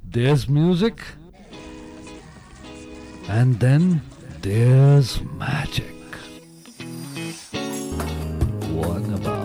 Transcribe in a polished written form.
There's music, and then there's magic. What about